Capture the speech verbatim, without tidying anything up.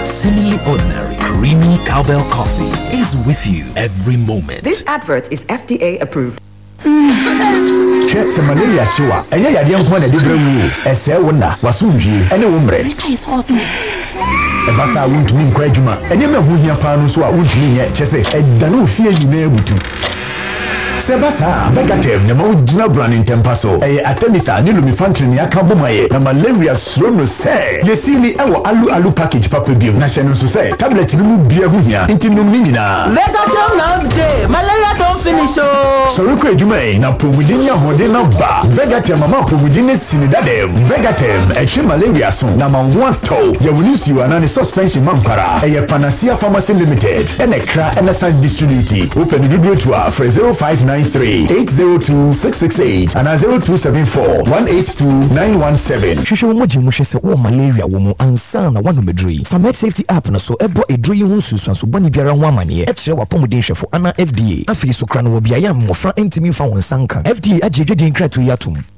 seemingly ordinary, creamy cowbell coffee is with you every moment. This advert is F D A approved. Check some malaria chiwa. Enya ya dia nko na de brewu. Ese wona wasundwie ene wo mre. Ebasa wuntumi nkwa adwuma. Enya me hu hia pa no so a wuntumi nye chese edane ofie nyina ebutu. Sebasa Vegatem na mo gina brand in Tempaso. E Atemita ni lumifantry ni akabomaye na malaria slow say. Yesini ewo alu alu package papa bio. Na shenu so say tablet ni mu bia hu hia. Inti num ni nyina. Vegatem na day. Malaria don't finish oh. So rekwa adwuma e na promudin ya hode na ba. Vegatem mama promudin ne sinidadem. Vegatem e chi malaria so na ma wanto. Ya wunisi you anani suspension mampara. E Panacea Pharmacy Limited. Ene kra ene san distributor. Open the video to for zero five nine three eight zero two six six eight and zero two seven four one eight two nine one seven. Shusho mo jimu shese wo malaria wo mu ansa na wanu medri. Famed Safety app na so ebo edro yi hu susu so boni biara ho amane e kire wa pomuden hwefo ana F D A. Afi so kra no wo bia ya mmofra ntimi fa won sanka. F D A agye dwedin kratu yatum.